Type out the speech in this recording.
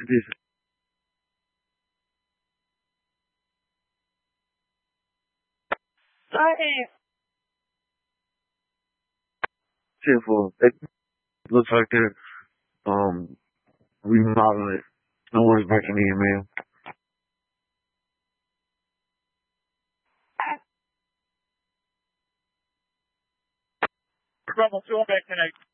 This simple. It looks like they're remodeling it. No one's making the email. Trouble, back tonight.